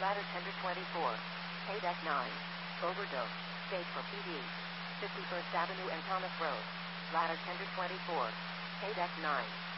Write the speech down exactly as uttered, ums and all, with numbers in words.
Ladder Tender twenty-four. Paydeck nine. Overdose. State for P D. fifty-first Avenue and Thomas Road. Ladder Tender twenty-four. Paydeck nine.